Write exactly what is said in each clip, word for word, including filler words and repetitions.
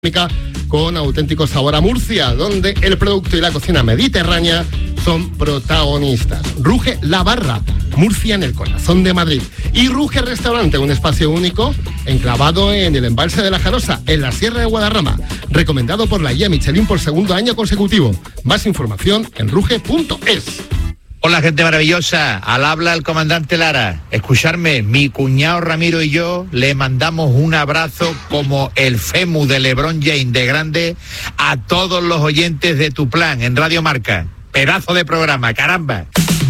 con auténtico sabor a Murcia, donde el producto y la cocina mediterránea son protagonistas. Ruge La Barra, Murcia en el corazón de Madrid. Y Ruge Restaurante, un espacio único enclavado en el embalse de la Jarosa, en la Sierra de Guadarrama. Recomendado por la guía Michelin por segundo año consecutivo. Más información en ruge punto es. Hola, gente maravillosa, al habla el comandante Lara. Escucharme, mi cuñado Ramiro y yo le mandamos un abrazo como el Femu de LeBron James de grande a todos los oyentes de Tu Plan en Radio Marca. Pedazo de programa, caramba.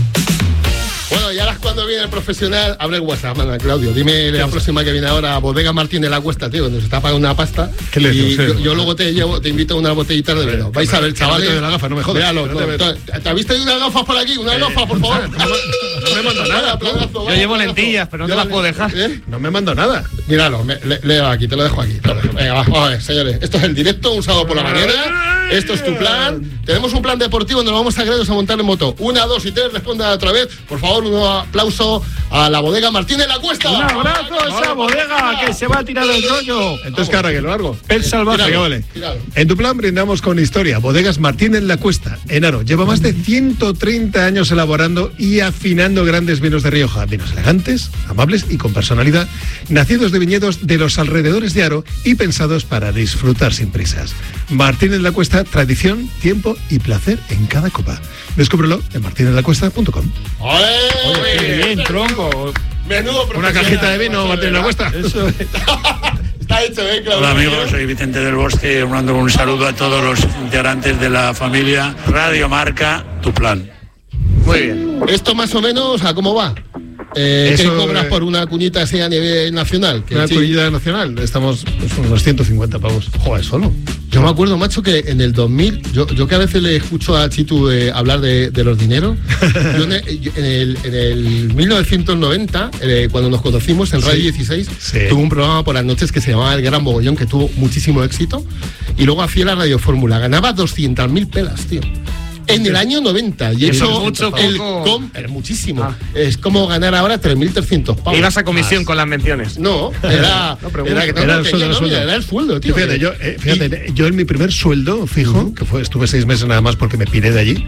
Bueno, y ahora es cuando viene el profesional. Abre el WhatsApp, manda, Claudio. Dime la próxima que viene ahora, Bodega Martín de la Cuesta, tío, donde se está pagando una pasta. ¿Qué le y yo, yo luego te llevo, te invito a una botellita de vino. Vais a ver, chavales. No te de la gafa, no me jodas. Véalo, no, no, te, ¿te habéis traído unas gafas por aquí? Una eh, gafa, por favor. No, no me mando nada. Planazo, yo vale, llevo planazo. lentillas, pero no te las puedo dejar. ¿Eh? No me mando nada. Míralo, me, le, leo aquí, te lo dejo aquí. Venga, vamos a ver, señores. Esto es el directo, un sábado por la mañana. Esto es Tu Plan. Tenemos un plan deportivo donde nos vamos a Gredos a montar en moto. Una, dos y tres, responda otra vez. Por favor, un aplauso a la Bodega Martín de la Cuesta. Un abrazo a esa bodega que se va a tirar el rollo. Entonces, ¿qué hará? Que lo largo. El salvaje, que vale. Tíralo. En Tu Plan brindamos con historia. Bodegas Martín en la Cuesta, en Aro. Lleva más de ciento treinta años elaborando y afinando grandes vinos de Rioja. Vinos elegantes, amables y con personalidad. Nacidos de viñedos de los alrededores de Aro y pensados para disfrutar sin prisas. Martín en la Cuesta, tradición, tiempo y placer en cada copa. Descúbrelo en martin en la cuesta punto com. ¡Olé! Oye, qué bien, tronco. Menudo una cajita de vino, Martín en la Cuesta. Eso es. Está hecho, ¿eh, Claudio? Hola amigos, soy Vicente del Bosque, mando un saludo a todos los integrantes de la familia Radio Marca, Tu Plan. Muy bien. Esto más o menos, ¿a cómo va? Eh, ¿Qué cobras eh, por una cuñita así a nivel nacional? Una sí. cuñita nacional, estamos pues, unos ciento cincuenta pavos. Joder, solo. Yo me acuerdo, macho, que en el dos mil, yo, yo que a veces le escucho a Chitu eh, hablar de, de los dineros, yo en, el, en, el, en el mil novecientos noventa, eh, cuando nos conocimos en Radio sí, dieciséis, sí. tuve un programa por las noches que se llamaba El Gran Mogollón, que tuvo muchísimo éxito, y luego hacía la Radio Fórmula, ganaba doscientas mil pelas, tío. En el año noventa, y eso, eso mucho, el com, era muchísimo. Ah. Es como ganar ahora tres mil trescientos pavos. ¿Ibas a comisión ah. con las menciones? No, era, no, era, que era, el sueldo, no, sueldo. era el sueldo, tío. Fíjate, yo, eh, fíjate y, yo en mi primer sueldo fijo, uh-huh. que fue estuve seis meses nada más porque me piré de allí,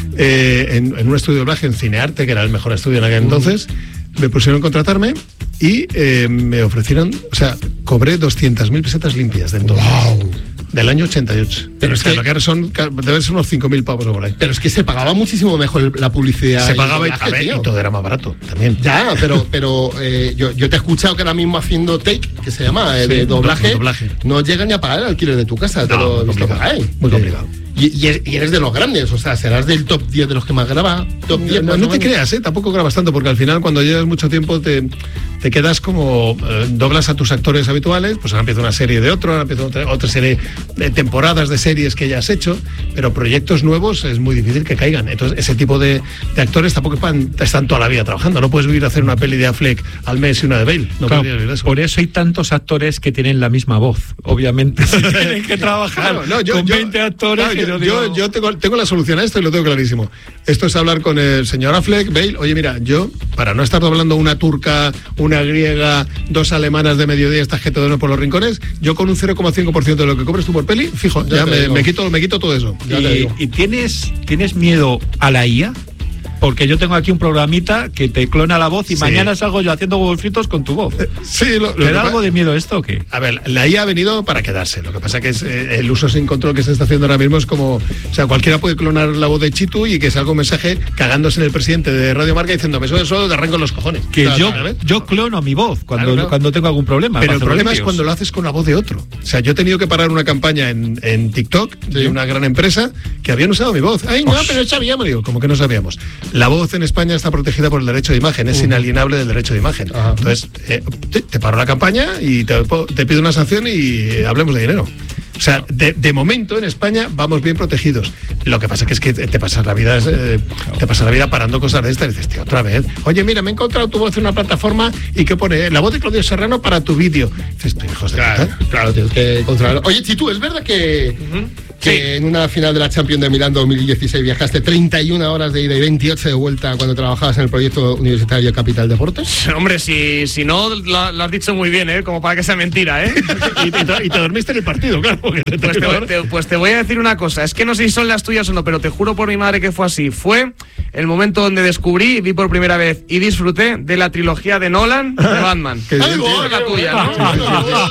eh, en, en un estudio de doblaje en Cinearte, que era el mejor estudio en aquel uh-huh. entonces, me pusieron a contratarme y eh, me ofrecieron, o sea, cobré doscientas mil pesetas limpias de entonces. Wow. Del año ochenta y ocho. Pero es que, que lo que son, deben ser unos cinco mil pavos o por ahí. Pero es que se pagaba muchísimo mejor la publicidad. Se pagaba y, a ver, y todo era más barato también. Ya, pero, pero eh, yo, yo te he escuchado que ahora mismo haciendo take, que se llama, eh, sí, de doblaje, doblaje, no llegan ni a pagar el alquiler de tu casa. Te no, lo, muy, complicado, pagáis. muy complicado. Y, y eres de los grandes, o sea, serás del top diez de los que más graba. Top diez, no, no te creas, ¿eh? Tampoco grabas tanto, porque al final cuando llevas mucho tiempo te, te quedas como, eh, doblas a tus actores habituales, pues ahora empieza una serie de otro, ahora empieza otra, otra serie de temporadas de series que ya has hecho, pero proyectos nuevos es muy difícil que caigan. Entonces ese tipo de, de actores tampoco están toda la vida trabajando, no puedes vivir a hacer una peli de Affleck al mes y una de Bale. No claro, vivir eso. Por eso hay tantos actores que tienen la misma voz, obviamente, si tienen que trabajar claro, no, yo, con yo, veinte actores. Claro, yo, digo, yo, yo tengo Tengo la solución a esto y lo tengo clarísimo. Esto es hablar con el señor Affleck, Bale. Oye, mira, yo, para no estar doblando una turca, una griega, dos alemanas de mediodía, estas que te doy por los rincones, yo con un cero coma cinco por ciento de lo que cobres tú por peli, fijo, ya, ya me, me, quito, me quito todo eso. ¿Y, ¿y tienes, tienes miedo a la I A? Porque yo tengo aquí un programita que te clona la voz y sí. mañana salgo yo haciendo huevos fritos con tu voz. Eh, sí, lo, ¿Te da algo de miedo esto o qué? A ver, la I A ha venido para quedarse. Lo que pasa que es eh, el uso sin control que se está haciendo ahora mismo es como, o sea, cualquiera puede clonar la voz de Chitu y que salga un mensaje cagándose en el presidente de Radio Marca diciendo, me suena solo de arranco los cojones. Que claro, yo, yo clono mi voz cuando, claro, claro. cuando tengo algún problema. Pero el problema es cuando lo haces con la voz de otro. O sea, yo he tenido que parar una campaña en, en TikTok sí. de una gran empresa que habían usado mi voz. Ay, no, Osh. pero sabíamos. Digo, como que no sabíamos. La voz en España está protegida por el derecho de imagen, es uh-huh. inalienable del derecho de imagen. Uh-huh. Entonces, eh, te, te paro la campaña y te, te pido una sanción y eh, hablemos de dinero. O sea, de, de momento en España vamos bien protegidos. Lo que pasa que es que te, te pasas la vida eh, te pasas la vida parando cosas de estas y dices, tío, otra vez. Oye, mira, me he encontrado tu voz en una plataforma y que pone la voz de Claudio Serrano para tu vídeo. Dices, hijos de claro, puta. Claro, tienes que controlarlo. Oye, Chitu, ¿es verdad que... Uh-huh. que sí. En una final de la Champions de Milán dos mil dieciséis viajaste treinta y una horas de ida y veintiocho de vuelta cuando trabajabas en el proyecto universitario Capital Deportes. Hombre, si, si no, lo, lo has dicho muy bien, ¿eh? Como para que sea mentira, ¿eh? y, y, te, y te dormiste en el partido, claro. Pues te, te, pues te voy a decir una cosa, es que no sé si son las tuyas o no, pero te juro por mi madre que fue así. Fue el momento donde descubrí, vi por primera vez y disfruté de la trilogía de Nolan de Batman. Qué bien, es la tuya, ¿no? Te lo juro,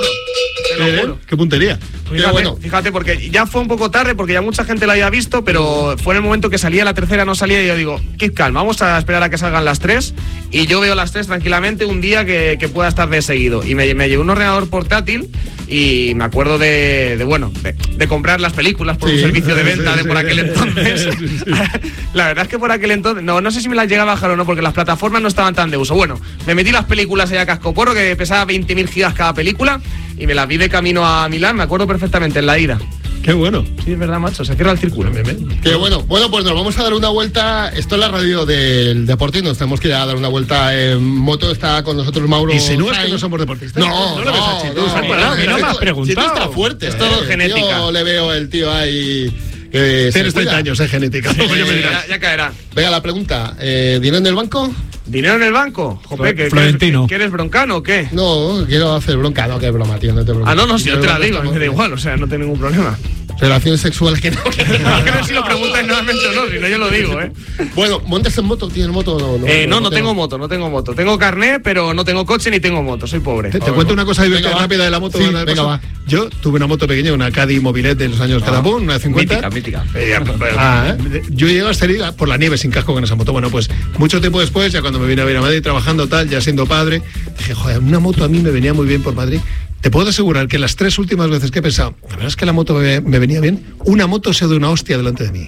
te lo juro. Qué puntería. Fíjate, bueno. fíjate, porque ya fue un poco tarde, porque ya mucha gente la había visto, pero fue en el momento que salía la tercera, no salía, y yo digo, qué calma, vamos a esperar a que salgan las tres, y yo veo las tres tranquilamente un día que, que pueda estar de seguido. Y me, me llevé un ordenador portátil, y me acuerdo de, de bueno, de, de comprar las películas por sí, un servicio de venta sí, de por aquel entonces. Sí, sí. La verdad es que por aquel entonces, no, no sé si me las llega a bajar o no, porque las plataformas no estaban tan de uso. Bueno, me metí las películas allá a cascoporro, que pesaba veinte mil gigas cada película, y me las vi de camino a Milán, me acuerdo perfectamente en la ida. Qué bueno. Sí, es verdad, macho, se cierra el círculo. Qué bueno. Bueno, pues nos vamos a dar una vuelta. Esto es la radio del deporte y nos tenemos que ir a dar una vuelta en moto. Está con nosotros Mauro. Y si no es que no somos deportistas. No, no, no, no, Chitu, no, no, no, no, no me has preguntado. Chitu está fuerte. Es todo eh, genética. Yo le veo el tío ahí. Eh, Tienes treinta años, es genética. Sí, me ya, ya caerá. Venga, la pregunta. Eh, ¿Dinero en el banco? ¿Dinero en el banco? Jope, ¿que, Florentino. ¿que eres broncano o qué? No, quiero hacer bronca. No, que broma, tío, no te bromas. Ah, no, no, si yo te la digo, a mí me da igual, o sea, no tengo ningún problema. Relaciones sexuales que no. No, que no si lo preguntas normalmente o no, si no yo lo digo, ¿eh? Bueno, ¿montes en moto? ¿Tienes moto o no? No, eh, no, no, no tengo moto, no tengo moto. Tengo carné, pero no tengo coche ni tengo moto, soy pobre. Te, te cuento una cosa divertida rápida de la moto. Sí, venga, venga, va. Yo tuve una moto pequeña, una Caddy Mobilette de los años ah, Catapún, una cincuenta. Mítica, mítica. Eh, ah, ¿eh? Yo llegué a salir por la nieve sin casco con esa moto. Bueno, pues mucho tiempo después, ya cuando me vine a ver a Madrid trabajando tal, ya siendo padre, dije, joder, una moto a mí me venía muy bien por Madrid. Te puedo asegurar que las tres últimas veces que he pensado, la verdad es que la moto me, me venía bien, una moto se dio una hostia delante de mí.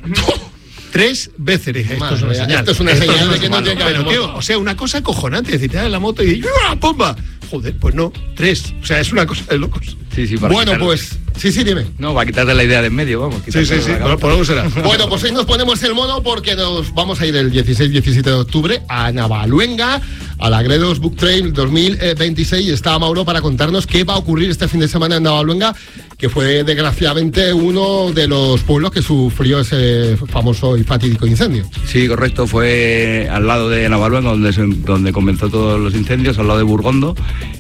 Tres veces dije, esto es una señal. Esto es una señal esto de que no tiene que haber moto. Tío, o sea, una cosa acojonante, decir, te das la moto y ¡pumba! Joder, pues no, tres. O sea, es una cosa de locos. Sí, sí, bueno, quitarle. pues, sí, sí, dime. No, va a quitarte la idea de en medio, vamos. Sí, sí, sí, por, por algo será. Bueno, pues hoy nos ponemos el mono porque nos vamos a ir el dieciséis diecisiete de octubre a Navaluenga, a la Gredos Book Trail dos mil veintiséis. Está Mauro para contarnos qué va a ocurrir este fin de semana en Navaluenga, que fue desgraciadamente uno de los pueblos que sufrió ese famoso y fatídico incendio. Sí, correcto, fue al lado de Navaluenga donde, se, donde comenzó todos los incendios, al lado de Burgondo.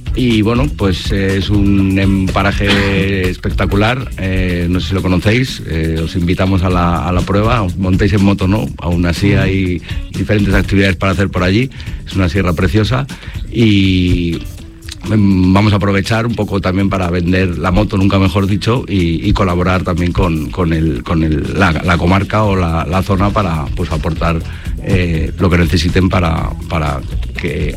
Y bueno, pues eh, es un paraje espectacular, eh, no sé si lo conocéis, eh, os invitamos a la, a la prueba, os montéis en moto, ¿no? Aún así hay diferentes actividades para hacer por allí, es una sierra preciosa y vamos a aprovechar un poco también para vender la moto, nunca mejor dicho, y, y colaborar también con, con, el, con el, la, la comarca o la, la zona para pues aportar eh, lo que necesiten para, para que...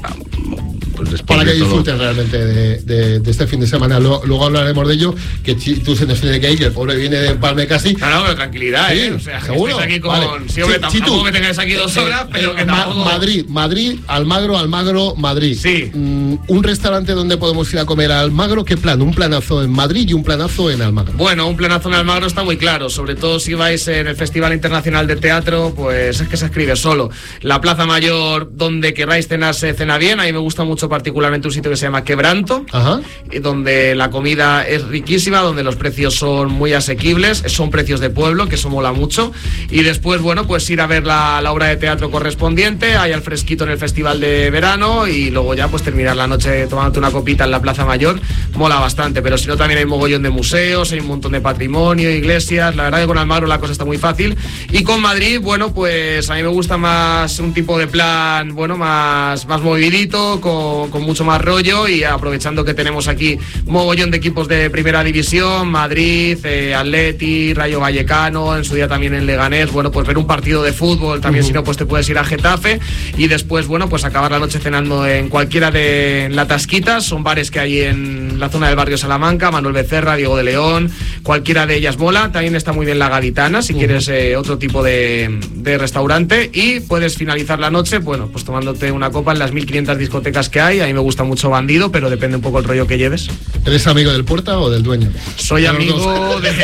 Pues para que disfruten realmente de, de, de este fin de semana. Luego, luego hablaremos de ello, que tú se nos tiene que ir, que el pobre viene de empalme casi. No, no, pero tranquilidad, ¿eh? Sí, o sea, seguro. Aquí con... Vale. Sí, hombre, Sí, tampoco Chitu, que tengáis aquí dos horas, pero que Ma- tampoco... Madrid, Madrid, Almagro, Almagro, Madrid. Sí. Mm, un restaurante donde podemos ir a comer a Almagro, ¿qué plan? Un planazo en Madrid y un planazo en Almagro. Bueno, un planazo en Almagro está muy claro, sobre todo si vais en el Festival Internacional de Teatro, pues es que se escribe solo. La Plaza Mayor, donde queráis cenar, se cena bien. A mí me gusta mucho particularmente un sitio que se llama Quebranto, Ajá. donde la comida es riquísima, donde los precios son muy asequibles, son precios de pueblo, que eso mola mucho. Y después, bueno, pues ir a ver la, la obra de teatro correspondiente, hay al fresquito en el Festival de Verano, y luego ya pues terminar la noche tomándote una copita en la Plaza Mayor, mola bastante. Pero si no, también hay un mogollón de museos, hay un montón de patrimonio, iglesias. La verdad que con Almagro la cosa está muy fácil. Y con Madrid, bueno, pues a mí me gusta más un tipo de plan, bueno, más, más movidito, con, con mucho más rollo, y aprovechando que tenemos aquí mogollón de equipos de primera división, Madrid, eh, Atleti, Rayo Vallecano, en su día también en Leganés, bueno, pues ver un partido de fútbol, también uh-huh. Si no, pues te puedes ir a Getafe, y después, bueno, pues acabar la noche cenando en cualquiera de La Tasquitas, son bares que hay en la zona del barrio Salamanca, Manuel Becerra, Diego de León, cualquiera de ellas mola. También está muy bien La Gaditana, si uh-huh. quieres eh, otro tipo de, de restaurante, y puedes finalizar la noche, bueno, pues tomándote una copa en las mil quinientas discotecas que hay. A mí me gusta mucho Bandido, pero depende un poco el rollo que lleves. ¿Eres amigo del Puerta o del dueño? Soy amigo de...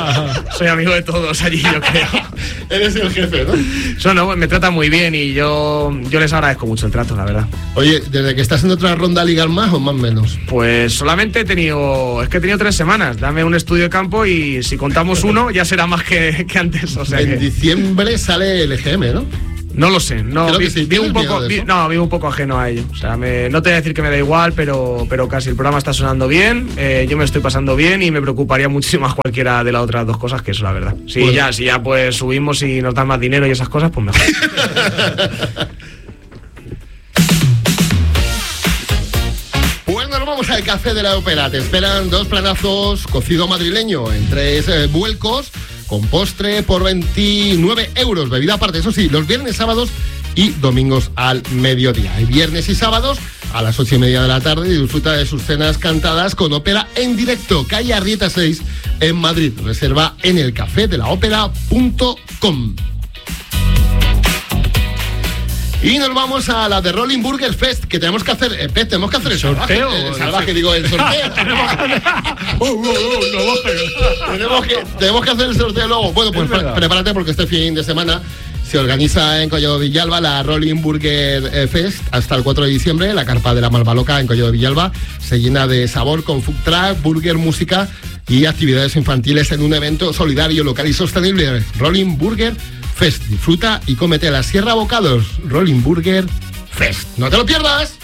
Soy amigo de todos allí, yo creo. Eres el jefe, ¿no? So, no, me trata muy bien y yo, yo les agradezco mucho el trato, la verdad. Oye, ¿desde que estás en otra ronda ligas más o más menos? Pues solamente he tenido... Es que he tenido tres semanas. Dame un estudio de cámara campo y si contamos uno ya será más que, que antes. O sea en que... diciembre sale el E G M, ¿no? No lo sé, no, Creo vi, que sí. vi un ¿Tienes poco, miedo de vi- eso? no, vivo un poco ajeno a ello. O sea, me- no te voy a decir que me da igual, pero, pero casi el programa está sonando bien, eh, yo me estoy pasando bien y me preocuparía muchísimo más cualquiera de las otras dos cosas, que eso la verdad. Si Bueno. ya, si ya pues subimos y nos dan más dinero y esas cosas, pues mejor. Pues nos vamos al café de la ópera. Te esperan dos planazos cocido madrileño en tres eh, vuelcos con postre por veintinueve euros. Bebida aparte, eso sí, los viernes, sábados y domingos al mediodía. Y viernes y sábados a las ocho y media de la tarde y disfruta de sus cenas cantadas con ópera en directo. Calle Arrieta seis en Madrid. Reserva en el café de la ópera punto com. Y nos vamos a la de Rolling Burger Fest, que tenemos que hacer, eh, Pep, tenemos que hacer el ¿Sorteo? salvaje, el salvaje, digo, el sorteo. Uh, uh, uh, no bajes. tenemos, que, tenemos que hacer el sorteo luego. Bueno, pues Es verdad. pre- prepárate porque este fin de semana se organiza en Collado de Villalba la Rolling Burger eh, Fest hasta el cuatro de diciembre. La carpa de la Malvaloca en Collado de Villalba se llena de sabor con food truck, burger, música y actividades infantiles en un evento solidario, local y sostenible. Rolling Burger Fest. Disfruta y cómete la Sierra Bocados. Rolling Burger Fest. ¡No te lo pierdas!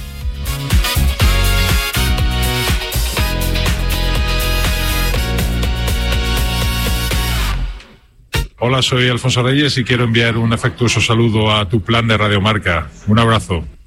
Hola, soy Alfonso Reyes y quiero enviar un afectuoso saludo a tu plan de Radiomarca. Un abrazo.